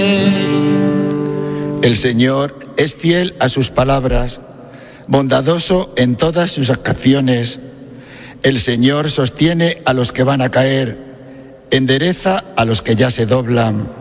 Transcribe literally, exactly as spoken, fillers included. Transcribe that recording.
El Señor es fiel a sus palabras, bondadoso en todas sus acciones. El Señor sostiene a los que van a caer, endereza a los que ya se doblan.